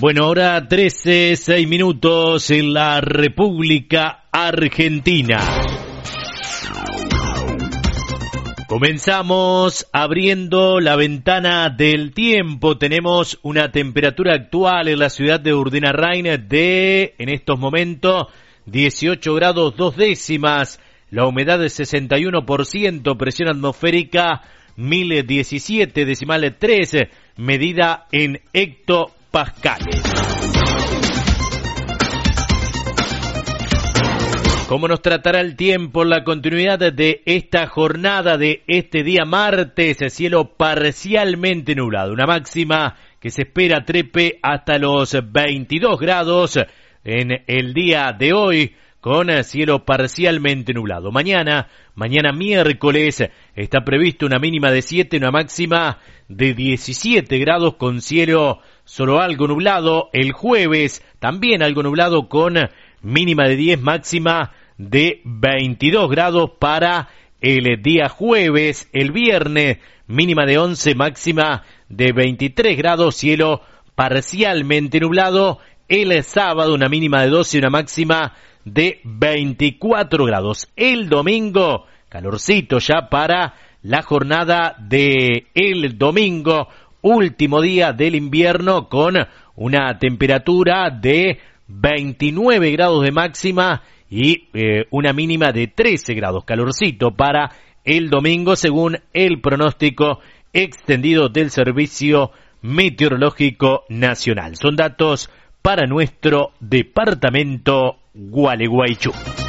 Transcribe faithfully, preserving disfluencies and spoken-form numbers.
Bueno, hora trece, seis minutos en la República Argentina. Comenzamos abriendo la ventana del tiempo. Tenemos una temperatura actual en la ciudad de Urdenarrain de, en estos momentos, dieciocho grados dos décimas. La humedad de sesenta y uno por ciento, presión atmosférica mil diecisiete decimal tres, medida en hectopascales. ¿Cómo nos tratará el tiempo en la continuidad de esta jornada de este día martes? Cielo parcialmente nublado, una máxima que se espera trepe hasta los veintidós grados en el día de hoy, con cielo parcialmente nublado. Mañana, mañana miércoles, está previsto una mínima de siete, una máxima de diecisiete grados con cielo solo algo nublado. El jueves, también algo nublado con mínima de diez, máxima de veintidós grados para el día jueves. El viernes, mínima de once, máxima de veintitrés grados, cielo parcialmente nublado. El sábado, una mínima de doce, una máxima de veinticuatro grados. El domingo, calorcito ya para la jornada de el domingo, último día del invierno, con una temperatura de veintinueve grados de máxima y eh, una mínima de trece grados. Calorcito para el domingo, según el pronóstico extendido del Servicio Meteorológico Nacional. Son datos para nuestro departamento Gualeguaychú.